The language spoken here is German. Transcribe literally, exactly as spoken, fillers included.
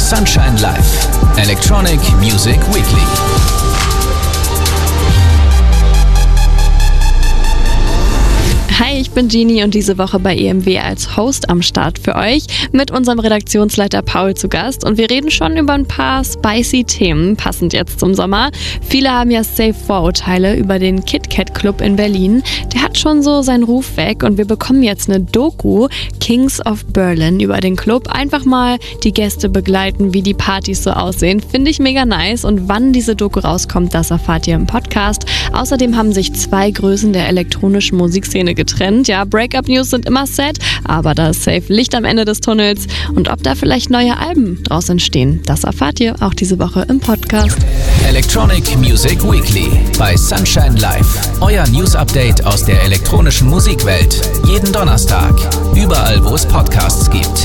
Sunshine Live. Electronic Music Weekly. Hi, ich bin Genie und diese Woche bei E M W als Host am Start für euch mit unserem Redaktionsleiter Paul zu Gast und wir reden schon über ein paar spicy Themen, passend jetzt zum Sommer. Viele haben ja safe Vorurteile über den KitKat Club in Berlin. Der hat schon so seinen Ruf weg und wir bekommen jetzt eine Doku, Kings of Berlin, über den Club. Einfach mal die Gäste begleiten, wie die Partys so aussehen. Finde ich mega nice und wann diese Doku rauskommt, das erfahrt ihr im Podcast. Außerdem haben sich zwei Größen der elektronischen Musikszene getrennt. Ja, Breakup-News sind immer sad, aber da ist safe Licht am Ende des Tunnels. Und ob da vielleicht neue Alben draus entstehen, das erfahrt ihr auch diese Woche im Podcast. Electronic Music Weekly bei Sunshine Live. Euer News-Update aus der elektronischen Musikwelt. Jeden Donnerstag. Überall, wo es Podcasts gibt.